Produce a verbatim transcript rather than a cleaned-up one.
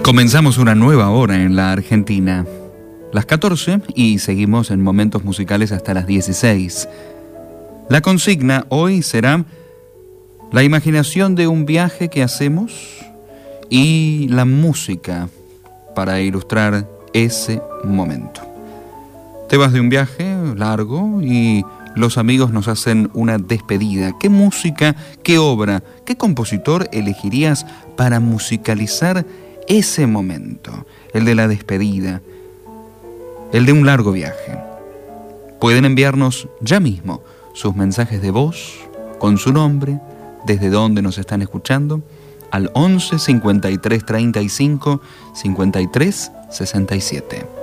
Comenzamos una nueva hora en la Argentina. Las catorce y seguimos en momentos musicales hasta las dieciséis. La consigna hoy será la imaginación de un viaje que hacemos y la música para ilustrar ese momento. Te vas de un viaje largo y los amigos nos hacen una despedida. ¿Qué música, qué obra, qué compositor elegirías para musicalizar ese momento? El de la despedida, el de un largo viaje. Pueden enviarnos ya mismo sus mensajes de voz con su nombre, desde donde nos están escuchando, al once cincuenta y tres treinta y cinco cincuenta y tres sesenta y siete.